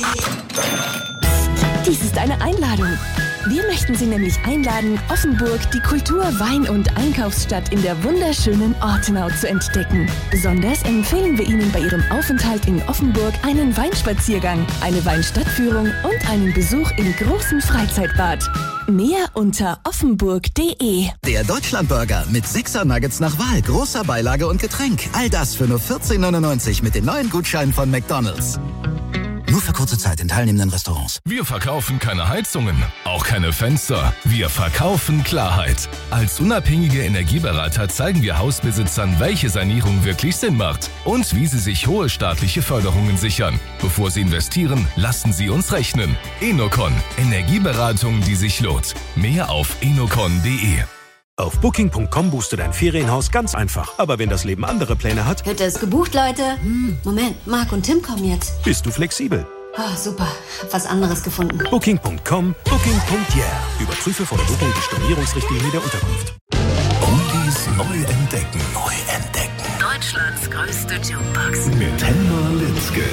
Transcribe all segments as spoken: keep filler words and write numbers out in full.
Dies ist eine Einladung. Wir möchten Sie nämlich einladen, Offenburg, die Kultur-, Wein- und Einkaufsstadt in der wunderschönen Ortenau zu entdecken. Besonders empfehlen wir Ihnen bei Ihrem Aufenthalt in Offenburg einen Weinspaziergang, eine Weinstadtführung und einen Besuch im großen Freizeitbad. Mehr unter offenburg punkt de. Der Deutschlandburger mit sechser Nuggets nach Wahl, großer Beilage und Getränk. All das für nur vierzehn neunundneunzig mit den neuen Gutscheinen von McDonald's. Nur für kurze Zeit in teilnehmenden Restaurants. Wir verkaufen keine Heizungen, auch keine Fenster. Wir verkaufen Klarheit. Als unabhängige Energieberater zeigen wir Hausbesitzern, welche Sanierung wirklich Sinn macht und wie sie sich hohe staatliche Förderungen sichern. Bevor sie investieren, lassen sie uns rechnen. Enocon. Energieberatung, die sich lohnt. Mehr auf enocon punkt de. Auf booking punkt com buchst du dein Ferienhaus ganz einfach. Aber wenn das Leben andere Pläne hat, Hütte ist gebucht, Leute. Hm, Moment, Marc und Tim kommen jetzt. bist du flexibel. Oh, super, hab was anderes gefunden. booking punkt com, booking punkt yeah. Überprüfe vor der Buchung die Stornierungsrichtlinie der Unterkunft. Oldies neu entdecken. Neu entdecken. Deutschlands größte Jukebox. Mit Helma Litzke.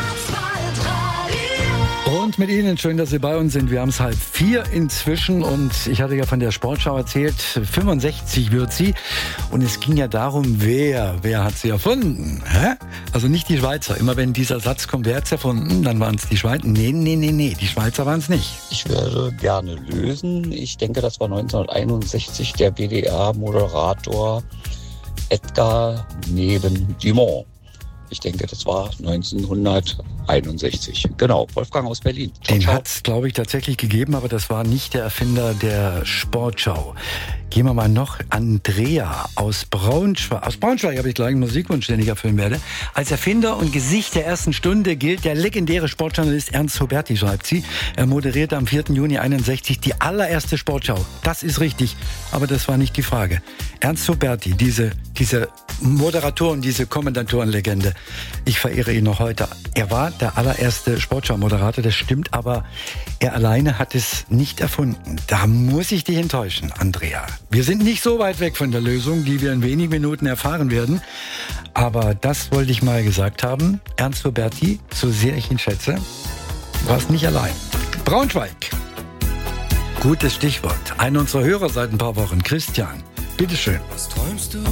Und mit Ihnen, schön, dass Sie bei uns sind. Wir haben es halb vier inzwischen und ich hatte ja von der Sportschau erzählt, fünfundsechzig wird sie. Und es ging ja darum, wer, wer hat sie erfunden? Hä? Also nicht die Schweizer. Immer wenn dieser Satz kommt, wer hat es erfunden, dann waren es die Schweizer. Nee, nee, nee, nee, die Schweizer waren es nicht. Ich würde gerne lösen. Ich denke, das war neunzehnhunderteinundsechzig der B D R-Moderator Edgar Neben-Dumont. Ich denke, das war neunzehnhunderteinundsechzig. Genau, Wolfgang aus Berlin. Ciao, Den ciao. hat es, glaube ich, tatsächlich gegeben, aber das war nicht der Erfinder der Sportschau. Gehen wir mal noch. Andrea aus Braunschweig. Aus Braunschweig habe ich gleich einen Musikwunsch, den ich erfüllen werde. Als Erfinder und Gesicht der ersten Stunde gilt der legendäre Sportjournalist Ernst Huberti, schreibt sie. Er moderierte am vierten Juni einundsechzig die allererste Sportschau. Das ist richtig, aber das war nicht die Frage. Ernst Huberti, diese, diese Moderatoren, diese Kommentatorenlegende. Ich verehre ihn noch heute. Er war der allererste Sportschau-Moderator, das stimmt, aber er alleine hat es nicht erfunden. Da muss ich dich enttäuschen, Andrea. Wir sind nicht so weit weg von der Lösung, die wir in wenigen Minuten erfahren werden. Aber das wollte ich mal gesagt haben. Ernst Huberti, so sehr ich ihn schätze, war es nicht allein. Braunschweig. Gutes Stichwort. Einer unserer Hörer seit ein paar Wochen, Christian. Bitteschön. Was träumst du?